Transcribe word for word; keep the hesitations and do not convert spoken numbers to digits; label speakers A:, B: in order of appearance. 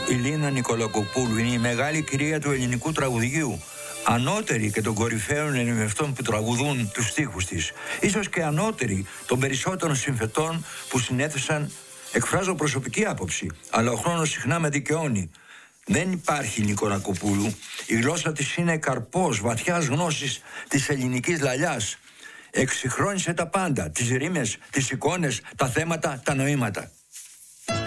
A: Η Λίνα Νικολακοπούλου είναι η μεγάλη κυρία του ελληνικού τραγουδιού, ανώτερη και των κορυφαίων ερμηνευτών που τραγουδούν τους στίχους της, ίσως και ανώτερη των περισσότερων συμφετών που συνέθεσαν. Εκφράζω προσωπική άποψη, αλλά ο χρόνος συχνά με δικαιώνει. Δεν υπάρχει Νικολακοπούλου. Η γλώσσα της είναι καρπός βαθιάς γνώσης της ελληνικής λαλιάς. Εξυγχρόνισε τα πάντα, τις ρήμες, τις εικόνες, τα θέματα, τα νοήματα.